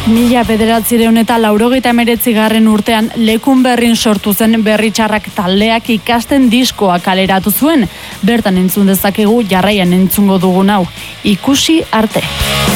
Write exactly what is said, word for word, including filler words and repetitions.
Mila bederatzireun eta laurogeita hemeretzigarren urtean Lekun Berrin sortu zen Berri Txarrak taldeak ikasten diskoa kaleratu zuen. Bertan entzun dezakegu jarraian entzungo dugun hau. Ikusi arte.